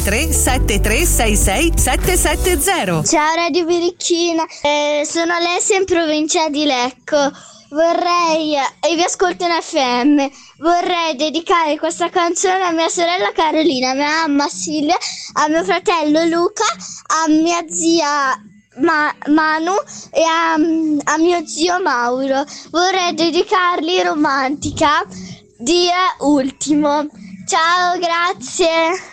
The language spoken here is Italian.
373 770. Ciao Radio Birichina, sono Alessia in provincia di Lecco. E vi ascolto in FM. Vorrei dedicare questa canzone a mia sorella Carolina, a mia mamma Silvia, a mio fratello Luca, a mia zia Manu e a mio zio Mauro. Vorrei dedicarli Romantica di Ultimo. Ciao, grazie.